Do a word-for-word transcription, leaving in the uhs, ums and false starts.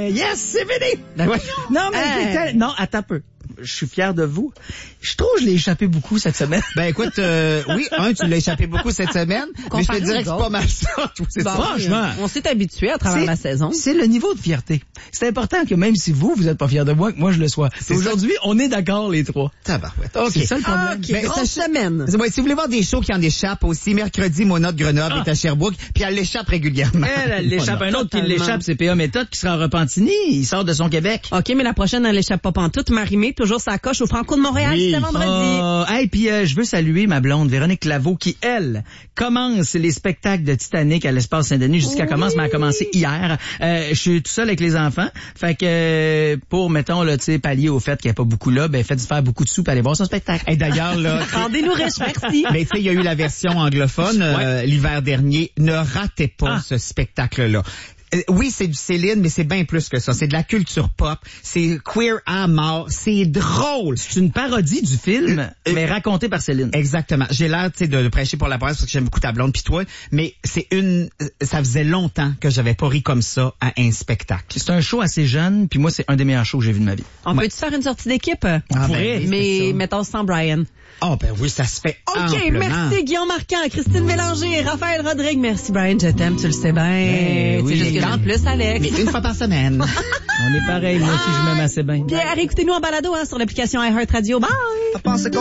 euh, yes, c'est fini! Ben ouais. Non, mais Hey. c'est tel- non, attends un peu. Je suis fier de vous. Je trouve que je l'ai échappé beaucoup cette semaine. Ben écoute, euh, oui, un, tu l'as échappé beaucoup cette semaine, mais je te Comparé dirais aux que c'est autres. pas mal ça. Je trouve que c'est Bon, ça. franchement. euh, On s'est habitué à travers C'est- la saison. C'est le niveau de fierté. C'est important que même si vous, vous êtes pas fiers de moi, que moi je le sois. C'est Aujourd'hui, on est d'accord les trois. Tabarouette. OK. C'est ça le problème. Ah, OK, Ben, grosse ça- semaine. Ouais, si vous voulez voir des shows qui en échappent aussi, mercredi, Mona de Grenoble Ah. est à Sherbrooke, puis elle l'échappe régulièrement. Elle, elle l'échappe. Un autre qui Totalement. l'échappe, c'est P A Méthode qui sera à Repentigny. Il sort de son Québec. OK, mais la prochaine, elle échappe pas pantoute. Marie-Mé, toujours sa coche au Franco de Montréal, Oui. c'était vendredi. Oh, hey, puis euh, je veux saluer ma blonde Véronique Laveau qui, elle, commence les spectacles de Titanic à l'Espace Saint-Denis. Jusqu'à Oui. commence, mais elle a commencé hier. Euh, je suis tout seul avec les enfants. Fait que euh, pour, mettons, là, tu sais, pallier au fait qu'il n'y a pas beaucoup là, ben faites faire beaucoup de sous pour aller voir son spectacle. Et d'ailleurs, là, Rendez-nous riches, merci. mais tu sais, il y a eu la version anglophone euh, l'hiver dernier. Ne ratez pas Ah. ce spectacle-là. Euh, Oui, c'est du Céline, mais c'est bien plus que ça. C'est de la culture pop. C'est queer à mort. C'est drôle. C'est une parodie du film, Euh, mais racontée par Céline. Exactement. J'ai l'air, tu sais, de, de prêcher pour la presse parce que j'aime beaucoup ta blonde pis toi, mais c'est une, ça faisait longtemps que j'avais pas ri comme ça à un spectacle. C'est un show assez jeune, puis moi, c'est un des meilleurs shows que j'ai vu de ma vie. On Ouais. peut-tu faire une sortie d'équipe? Ah, ben pourrait, oui, mais c'est ça. mettons sans Brian. Oh, ben oui, ça se fait OK, amplement. merci Guillaume Marquand, Christine Mélanger, Raphaël Rodrigue. Merci Brian, je t'aime, tu le sais bien. Ben oui. C'est juste que j'en plus, Alex. Mais une fois par semaine. On est pareil, moi aussi, je m'aime assez bien. Pierre, écoutez-nous en balado hein, sur l'application iHeartRadio. Bye!